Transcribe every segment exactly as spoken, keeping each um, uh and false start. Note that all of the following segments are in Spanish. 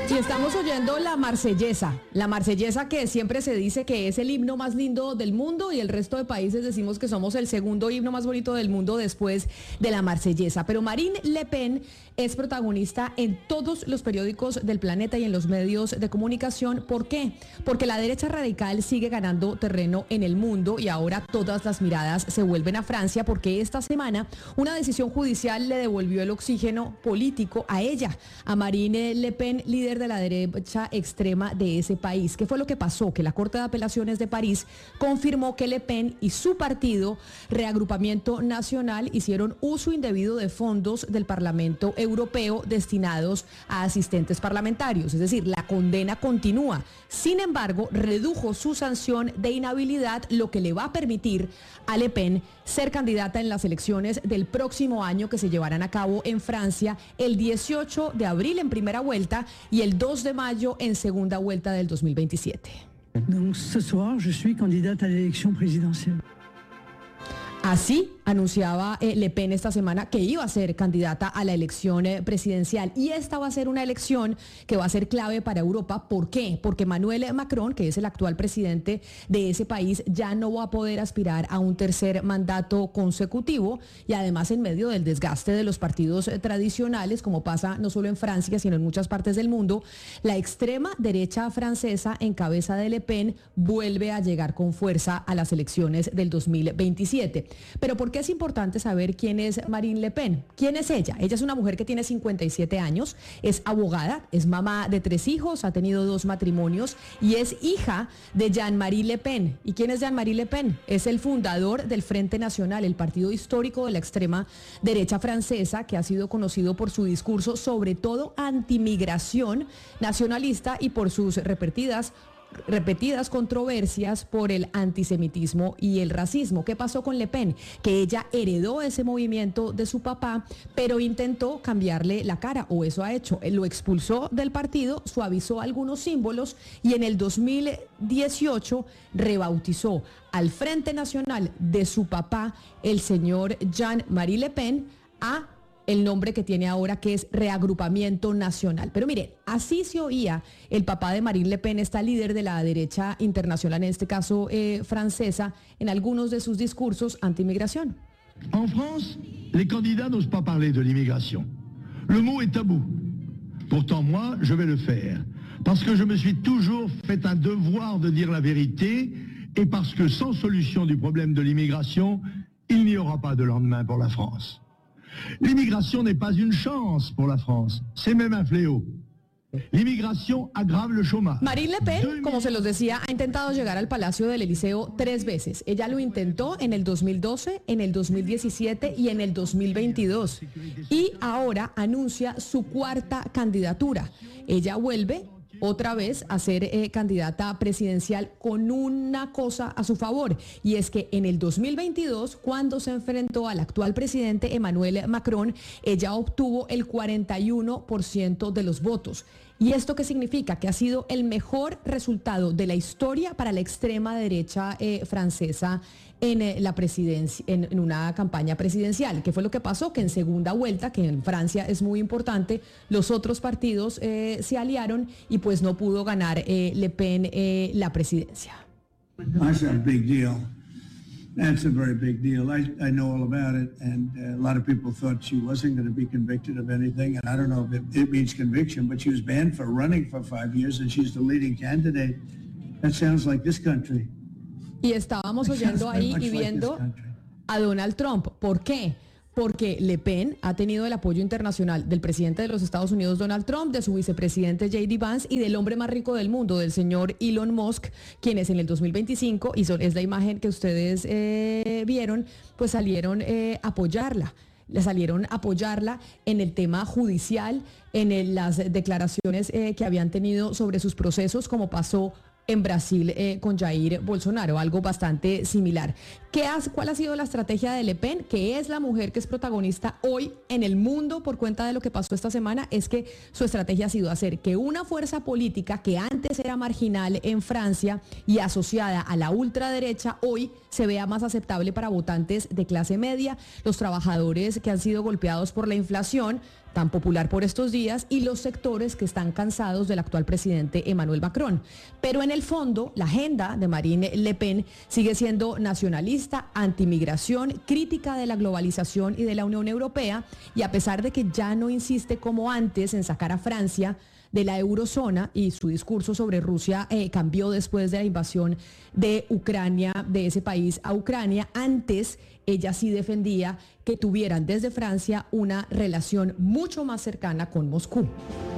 Y estamos oyendo la Marsellesa, la Marsellesa que siempre se dice que es el himno más lindo del mundo y el resto de países decimos que somos el segundo himno más bonito del mundo después de la Marsellesa. Pero Marine Le Pen es protagonista en todos los periódicos del planeta y en los medios de comunicación. ¿Por qué? Porque la derecha radical sigue ganando terreno en el mundo y ahora todas las miradas se vuelven a Francia porque esta semana una decisión judicial le devolvió el oxígeno político a ella, a Marine Le Pen, líder de la derecha extrema de ese país. ¿Qué fue lo que pasó? Que la Corte de Apelaciones de París confirmó que Le Pen y su partido, Reagrupamiento Nacional, hicieron uso indebido de fondos del Parlamento Europeo destinados a asistentes parlamentarios. Es decir, la condena continúa. Sin embargo, redujo su sanción de inhabilidad, lo que le va a permitir a Le Pen ser candidata en las elecciones del próximo año que se llevarán a cabo en Francia el dieciocho de abril en primera vuelta y el dos de mayo en segunda vuelta del dos mil veintisiete. Donc ce soir, je suis candidate à l'élection présidentielle. Así anunciaba eh, Le Pen esta semana que iba a ser candidata a la elección eh, presidencial y esta va a ser una elección que va a ser clave para Europa. ¿Por qué? Porque Emmanuel Macron, que es el actual presidente de ese país, ya no va a poder aspirar a un tercer mandato consecutivo y además en medio del desgaste de los partidos eh, tradicionales, como pasa no solo en Francia, sino en muchas partes del mundo, la extrema derecha francesa en cabeza de Le Pen vuelve a llegar con fuerza a las elecciones del dos mil veintisiete. Pero ¿por qué es importante saber quién es Marine Le Pen? ¿Quién es ella? Ella es una mujer que tiene cincuenta y siete años, es abogada, es mamá de tres hijos, ha tenido dos matrimonios y es hija de Jean-Marie Le Pen. ¿Y quién es Jean-Marie Le Pen? Es el fundador del Frente Nacional, el partido histórico de la extrema derecha francesa, que ha sido conocido por su discurso sobre todo antimigración nacionalista y por sus repetidas repetidas controversias por el antisemitismo y el racismo. ¿Qué pasó con Le Pen? Que ella heredó ese movimiento de su papá, pero intentó cambiarle la cara, o eso ha hecho. Lo expulsó del partido, suavizó algunos símbolos y en el dos mil dieciocho rebautizó al Frente Nacional de su papá, el señor Jean-Marie Le Pen, a el nombre que tiene ahora, que es Reagrupamiento Nacional. Pero mire, así se oía el papá de Marine Le Pen, esta líder de la derecha internacional, en este caso eh, francesa, en algunos de sus discursos anti-inmigración. En France, les candidats n'osent pas parler de l'immigration. Le mot est tabou. Pourtant, moi, je vais le faire. Parce que je me suis toujours fait un devoir de dire la vérité et parce que sans solution du problème de l'immigration, il n'y aura pas de lendemain pour la France. L'immigration n'est pas une chance pour la France, c'est même un fléau. L'inmigración agrava el chômage. Marine Le Pen, como se los decía, ha intentado llegar al Palacio del Elíseo tres veces. Ella lo intentó en el dos mil doce, en el dos mil diecisiete y en el dos mil veintidós. Y ahora anuncia su cuarta candidatura. Ella vuelve otra vez a ser eh, candidata presidencial con una cosa a su favor, y es que en el dos mil veintidós, cuando se enfrentó al actual presidente Emmanuel Macron, ella obtuvo el cuarenta y uno por ciento de los votos. ¿Y esto qué significa? Que ha sido el mejor resultado de la historia para la extrema derecha eh, francesa en eh, la presidencia, en, en una campaña presidencial. ¿Qué fue lo que pasó? Que en segunda vuelta, que en Francia es muy importante, los otros partidos eh, se aliaron y pues no pudo ganar eh, Le Pen eh, la presidencia. That's a big deal. That's a very big deal. I, I know all about it, and uh, a lot of people thought she wasn't going to be convicted of anything, and I don't know if it, it means conviction, but she was banned for running for five years, and she's the leading candidate. That sounds like this country. Y estábamos oyendo ahí y viendo a Donald Trump. ¿Por qué? Porque Le Pen ha tenido el apoyo internacional del presidente de los Estados Unidos, Donald Trump, de su vicepresidente J D Vance y del hombre más rico del mundo, del señor Elon Musk, quienes en el dos mil veinticinco, y son, es la imagen que ustedes eh, vieron, pues salieron eh, a apoyarla. Le salieron a apoyarla en el tema judicial, en el, las declaraciones eh, que habían tenido sobre sus procesos, como pasó en Brasil eh, con Jair Bolsonaro, algo bastante similar. ¿Qué has, ¿Cuál ha sido la estrategia de Le Pen, que es la mujer que es protagonista hoy en el mundo por cuenta de lo que pasó esta semana? Es que su estrategia ha sido hacer que una fuerza política que antes era marginal en Francia y asociada a la ultraderecha, hoy se vea más aceptable para votantes de clase media, los trabajadores que han sido golpeados por la inflación, tan popular por estos días, y los sectores que están cansados del actual presidente Emmanuel Macron. Pero en el fondo, la agenda de Marine Le Pen sigue siendo nacionalista, antimigración, crítica de la globalización y de la Unión Europea, y a pesar de que ya no insiste como antes en sacar a Francia de la eurozona, y su discurso sobre Rusia eh, cambió después de la invasión de Ucrania, de ese país a Ucrania. Antes ella sí defendía que tuvieran desde Francia una relación mucho más cercana con Moscú.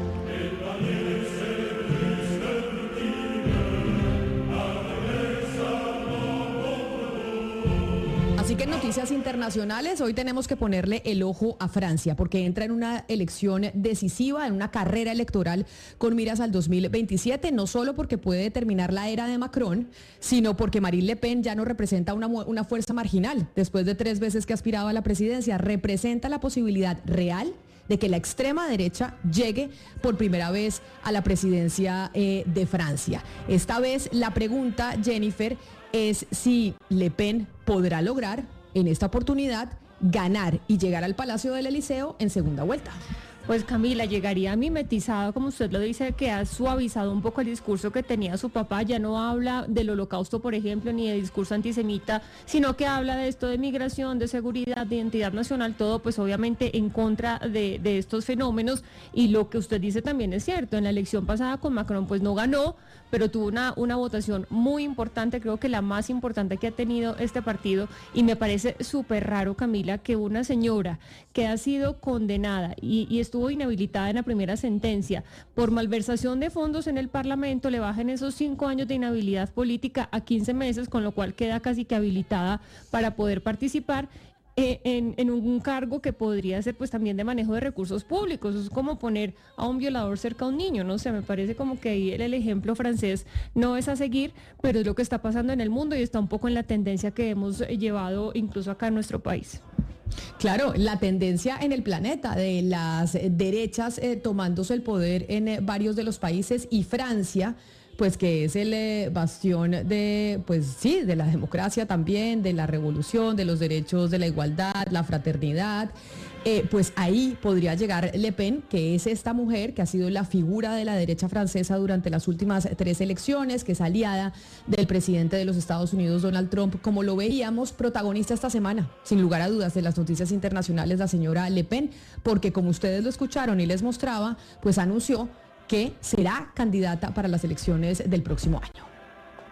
Así que en noticias internacionales hoy tenemos que ponerle el ojo a Francia, porque entra en una elección decisiva, en una carrera electoral con miras al dos mil veintisiete, no solo porque puede determinar la era de Macron, sino porque Marine Le Pen ya no representa una, una fuerza marginal. Después de tres veces que ha aspirado a la presidencia, representa la posibilidad real de que la extrema derecha llegue por primera vez a la presidencia eh, de Francia. Esta vez la pregunta, Jennifer, es si Le Pen podrá lograr en esta oportunidad ganar y llegar al Palacio del Elíseo en segunda vuelta. Pues Camila, llegaría mimetizada, como usted lo dice, que ha suavizado un poco el discurso que tenía su papá. Ya no habla del holocausto, por ejemplo, ni de discurso antisemita, sino que habla de esto de migración, de seguridad, de identidad nacional, todo pues obviamente en contra de, de estos fenómenos. Y lo que usted dice también es cierto, en la elección pasada con Macron pues no ganó, pero tuvo una, una votación muy importante, creo que la más importante que ha tenido este partido, y me parece súper raro, Camila, que una señora que ha sido condenada y, y estuvo inhabilitada en la primera sentencia por malversación de fondos en el Parlamento, le bajen esos cinco años de inhabilidad política a quince meses, con lo cual queda casi que habilitada para poder participar eh, en, en un cargo que podría ser pues también de manejo de recursos públicos. Es como poner a un violador cerca a un niño, no sé, me parece como que ahí el, el ejemplo francés no es a seguir, pero es lo que está pasando en el mundo y está un poco en la tendencia que hemos llevado incluso acá en nuestro país. Claro, la tendencia en el planeta de las derechas eh, tomándose el poder en eh, varios de los países, y Francia, pues que es el eh, bastión de, pues sí, de la democracia también, de la revolución, de los derechos, de la igualdad, la fraternidad. Eh, pues ahí podría llegar Le Pen, que es esta mujer que ha sido la figura de la derecha francesa durante las últimas tres elecciones, que es aliada del presidente de los Estados Unidos, Donald Trump, como lo veíamos, protagonista esta semana, sin lugar a dudas, de las noticias internacionales, la señora Le Pen, porque como ustedes lo escucharon y les mostraba, pues anunció que será candidata para las elecciones del próximo año.